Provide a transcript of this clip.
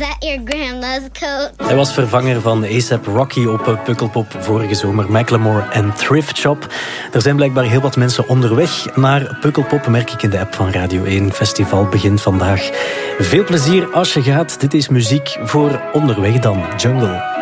that your grandma's coat? Hij was vervanger van A$AP Rocky op Pukkelpop vorige zomer. Macklemore en Thrift Shop. Er zijn blijkbaar heel wat mensen onderweg naar Pukkelpop, merk ik in de app van Radio 1. Festival begint vandaag. Veel plezier als je gaat. Dit is muziek voor onderweg dan. Jungle.